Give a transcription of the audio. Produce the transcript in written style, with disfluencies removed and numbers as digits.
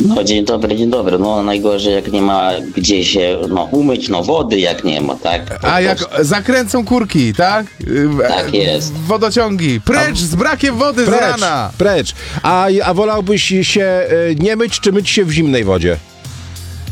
No dzień dobry. No najgorzej jak nie ma gdzie się umyć, wody jak nie ma, tak? A jak zakręcą kurki, tak? Tak jest. Wodociągi. Precz z brakiem wody z rana. Precz. A wolałbyś się nie myć, czy myć się w zimnej wodzie?